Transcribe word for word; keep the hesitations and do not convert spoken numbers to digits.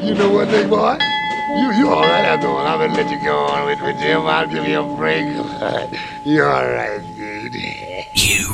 you know what, big boy? You you all right after all. I'm gonna let you go on with, with Jim. I'll give you a break. You all right, dude? You